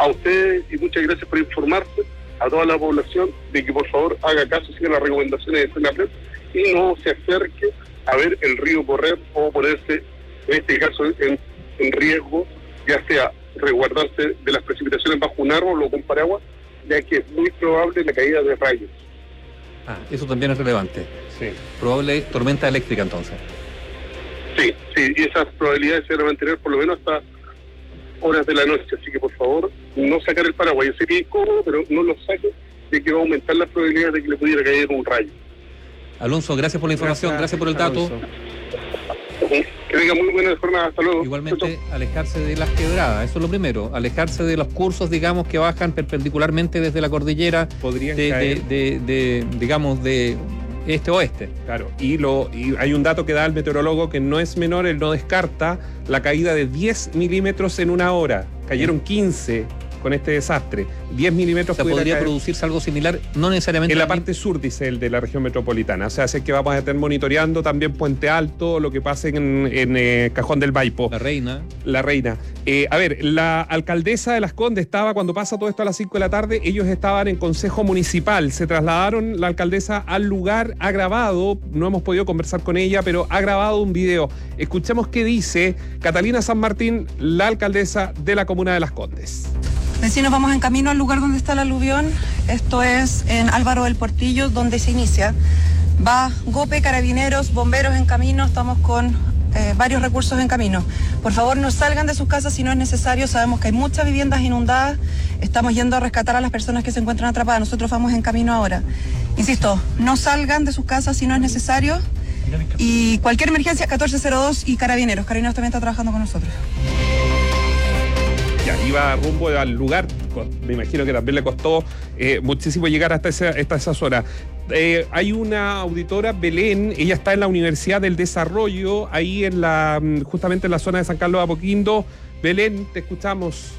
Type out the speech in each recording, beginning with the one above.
a ustedes y muchas gracias por informarse, a toda la población, de que por favor haga caso, siga las recomendaciones de Senapred y no se acerque a ver el río correr o ponerse, en este caso, en riesgo, ya sea resguardarse de las precipitaciones bajo un árbol o con paraguas, ya que es muy probable la caída de rayos. Eso también es relevante. Sí. Probable tormenta eléctrica entonces. Sí, y esas probabilidades se van a mantener por lo menos hasta horas de la noche, así que por favor, no sacar el paraguas. Yo sé que es cómodo, pero no lo saque, de que va a aumentar las probabilidades de que le pudiera caer un rayo. Alonso, gracias por la información, gracias por el dato. Que tenga muy buena jornada, hasta luego. Igualmente, alejarse de las quebradas, eso es lo primero, alejarse de los cursos, digamos, que bajan perpendicularmente desde la cordillera, podrían digamos, de este-oeste. Claro, y hay un dato que da el meteorólogo que no es menor, él no descarta la caída de 10 milímetros en una hora. Cayeron 15 con este desastre. 10 milímetros. O sea, podría producirse algo similar, no necesariamente en la parte sur, dice el de la región metropolitana. O sea, sé que vamos a estar monitoreando también Puente Alto, lo que pase en Cajón del Maipo. La Reina. A ver, la alcaldesa de Las Condes estaba, cuando pasa todo esto a las 5 de la tarde, ellos estaban en consejo municipal. Se trasladaron la alcaldesa al lugar, ha grabado, no hemos podido conversar con ella, pero ha grabado un video. Escuchemos qué dice Catalina San Martín, la alcaldesa de la comuna de Las Condes. Vecinos, vamos en camino al lugar donde está el aluvión. Esto es en Álvaro del Portillo, donde se inicia. Va GOPE, carabineros, bomberos en camino. Estamos con varios recursos en camino. Por favor, no salgan de sus casas si no es necesario. Sabemos que hay muchas viviendas inundadas. Estamos yendo a rescatar a las personas que se encuentran atrapadas. Nosotros vamos en camino ahora. Insisto, no salgan de sus casas si no es necesario. Y cualquier emergencia, 1402 y carabineros. Carabineros también está trabajando con nosotros. Ya, iba rumbo al lugar, me imagino que también le costó muchísimo llegar hasta esa zona. Hay una auditora, Belén, ella está en la Universidad del Desarrollo, ahí justamente en la zona de San Carlos de Apoquindo. Belén, te escuchamos.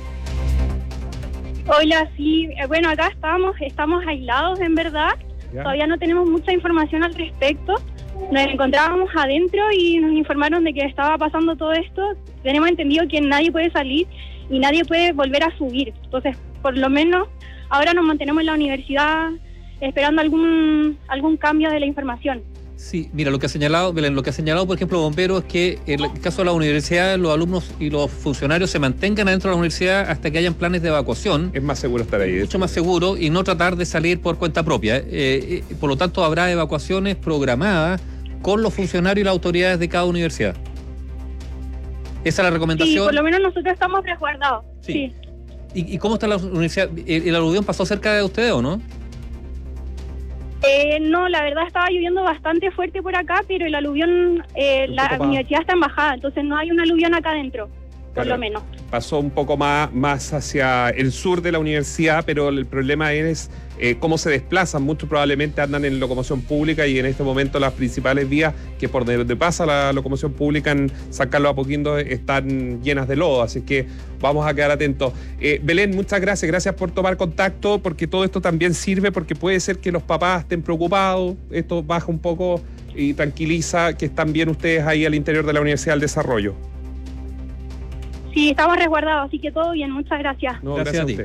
Hola, sí, bueno, acá estamos aislados en verdad, ¿ya? Todavía no tenemos mucha información al respecto. Nos encontrábamos adentro y nos informaron de que estaba pasando todo esto. Tenemos entendido que nadie puede salir y nadie puede volver a subir. Entonces, por lo menos, ahora nos mantenemos en la universidad esperando algún cambio de la información. Sí, mira, lo que ha señalado, Belén, por ejemplo, Bomberos, es que en el caso de la universidad, los alumnos y los funcionarios se mantengan adentro de la universidad hasta que hayan planes de evacuación. Es más seguro estar ahí. Mucho más seguro y no tratar de salir por cuenta propia. Por lo tanto, habrá evacuaciones programadas con los funcionarios y las autoridades de cada universidad. Esa es la recomendación. Sí, por lo menos nosotros estamos resguardados. Sí. ¿Y cómo está la universidad? ¿El aluvión pasó cerca de ustedes o no? No, la verdad estaba lloviendo bastante fuerte por acá, pero el aluvión, la universidad está en bajada, entonces no hay un aluvión acá adentro, por lo menos. Pasó un poco más hacia el sur de la universidad, pero el problema es cómo se desplazan. Muchos probablemente andan en locomoción pública y en este momento las principales vías que por donde pasa la locomoción pública en San Carlos de Apoquindo están llenas de lodo, así que vamos a quedar atentos. Belén, muchas gracias por tomar contacto, porque todo esto también sirve, porque puede ser que los papás estén preocupados, esto baja un poco y tranquiliza que están bien ustedes ahí al interior de la Universidad del Desarrollo. Sí, estamos resguardados, así que todo bien, muchas gracias. No, gracias a usted.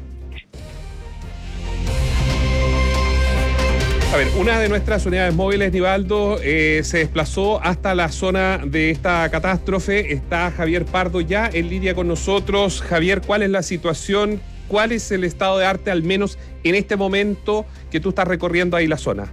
A ver, una de nuestras unidades móviles, Nivaldo, se desplazó hasta la zona de esta catástrofe. Está Javier Pardo ya en línea con nosotros. Javier, ¿cuál es la situación? ¿Cuál es el estado de arte, al menos en este momento que tú estás recorriendo ahí la zona?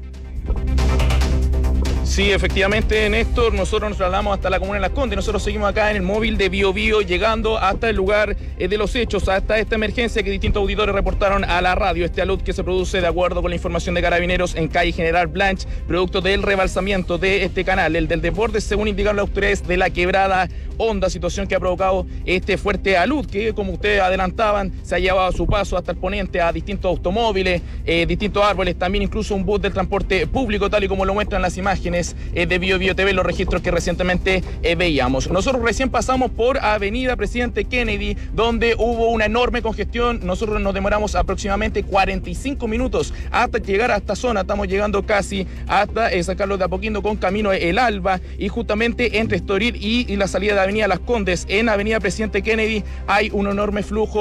Sí, efectivamente, Néstor, nosotros nos trasladamos hasta la comuna de Las Condes. Nosotros seguimos acá en el móvil de Biobío, llegando hasta el lugar de los hechos, hasta esta emergencia que distintos auditores reportaron a la radio. Este alud que se produce de acuerdo con la información de Carabineros en calle General Blanch, producto del rebalsamiento de este canal, el del desborde, según indicaron las autoridades de la quebrada Honda, situación que ha provocado este fuerte alud que, como ustedes adelantaban, se ha llevado a su paso hasta el poniente a distintos automóviles, distintos árboles, también incluso un bus del transporte público, tal y como lo muestran las imágenes de Biobío TV, los registros que recientemente veíamos. Nosotros recién pasamos por Avenida Presidente Kennedy, donde hubo una enorme congestión. Nosotros nos demoramos aproximadamente 45 minutos hasta llegar a esta zona. Estamos llegando casi hasta San Carlos de Apoquindo con camino El Alba, y justamente entre Estoril y la salida de Avenida Las Condes en Avenida Presidente Kennedy hay un enorme flujo